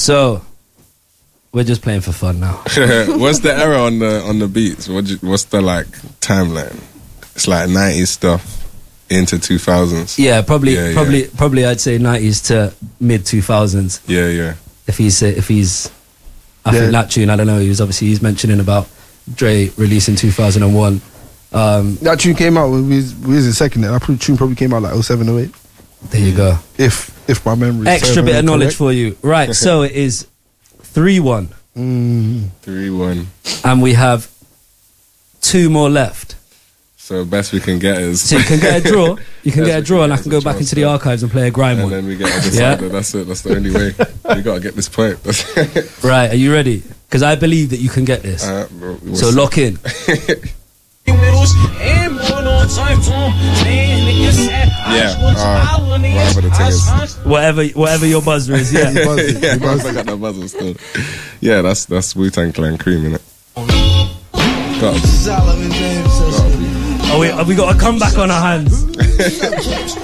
So, we're just playing for fun now. What's the era on the beats? What's the like timeline? It's like 90s stuff into 2000s. Yeah, probably I'd say 90s to mid 2000s. Yeah. If he's I think that tune, I don't know, he's mentioning about Dre releasing 2001. That tune came out, we was in second. That tune probably came out like 07, 08. There you go. If my memory is extra bit of knowledge for you. Right, so it is 3-1. 3-1. And we have 2 more left. So best we can get is... So you can get a draw. You can get a draw and I can go back into the archives and play a grime one. And then we get a decider. That's it. That's the only way. We got to get this point. Right, are you ready? Because I believe that you can get this. So lock in. Whatever the thing is. Whatever your buzzer is, yeah. I got the buzzer still. Yeah, that's Wu-Tang Clan Cream, innit? Gotta be. Have we got a comeback on our hands?